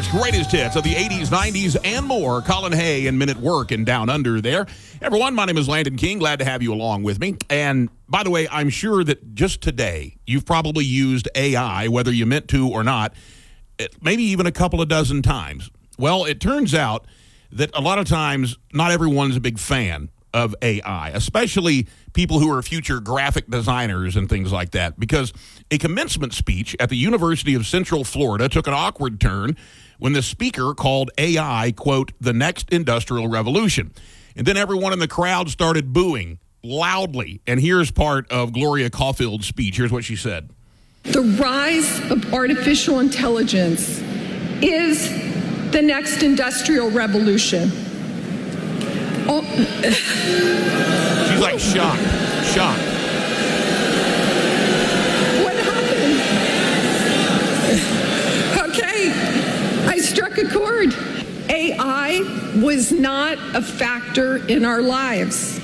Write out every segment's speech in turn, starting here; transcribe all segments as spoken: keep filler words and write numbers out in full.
York's greatest hits of the eighties, nineties, and more. Colin Hay and Men at Work and Down Under there. Everyone, my name is Landon King. Glad to have you along with me. And by the way, I'm sure that just today you've probably used A I, whether you meant to or not, maybe even a couple of dozen times. Well, it turns out that a lot of times not everyone's a big fan of A I, especially people who are future graphic designers and things like that, because a commencement speech at the University of Central Florida took an awkward turn when the speaker called A I, quote, the next industrial revolution. And then everyone in the crowd started booing loudly. And here's part of Gloria Caulfield's speech. Here's what she said. The rise of artificial intelligence is the next industrial revolution. Oh. She's like shocked, shocked. What happened? Okay, I struck a chord. A I was not a factor in our lives.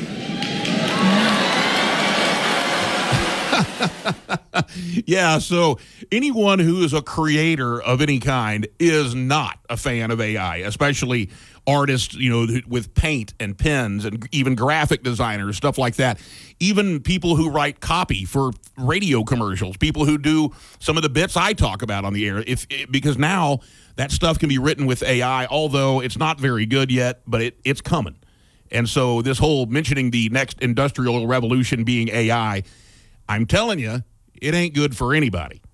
Yeah, so anyone who is a creator of any kind is not a fan of A I, especially artists, you know, with paint and pens, and even graphic designers, stuff like that. Even people who write copy for radio commercials, people who do some of the bits I talk about on the air, if because now that stuff can be written with A I, although it's not very good yet, but it, it's coming. And so this whole mentioning the next industrial revolution being A I, I'm telling you, it ain't good for anybody.